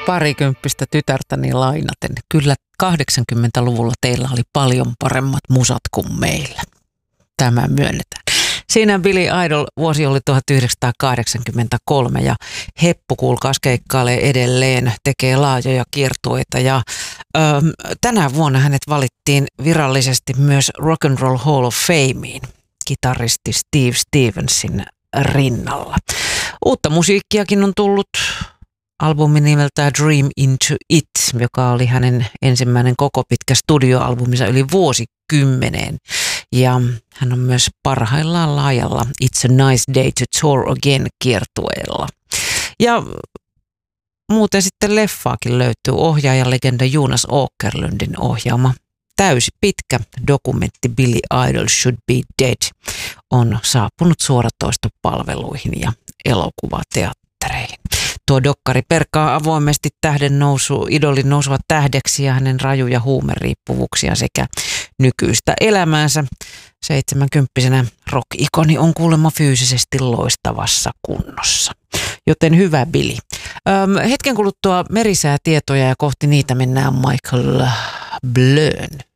Parikymppistä tytärtäni lainaten. Kyllä 80-luvulla teillä oli paljon paremmat musat kuin meillä. Tämä myönnetään. Siinä Billy Idol, vuosi oli 1983 ja Heppu kuulkaas keikkailee edelleen, tekee laajoja kiertueita ja tänä vuonna hänet valittiin virallisesti myös Rock and Roll Hall of Fameen kitaristi Steve Stevensin rinnalla. Uutta musiikkiakin on tullut. Albumi nimeltään Dream Into It, joka oli hänen ensimmäinen koko pitkä studioalbuminsa yli vuosikymmeneen. Ja hän on myös parhaillaan laajalla It's a Nice Day to Tour Again -kiertueella. Ja muuten sitten leffaakin löytyy ohjaajalegenda Jonas Åkerlundin ohjaama täysi pitkä dokumentti Billy Idol Should Be Dead on saapunut suoratoistopalveluihin ja elokuvateattereihin. Tuo dokkari perkaa avoimesti idolin nousua tähdeksi ja hänen rajuja huumeriippuvuuksia sekä nykyistä elämäänsä. 70-vuotiaana rock-ikoni on kuulemma fyysisesti loistavassa kunnossa. Joten hyvä Billy. Hetken kuluttua merisäätietoja ja kohti niitä mennään Michael Blön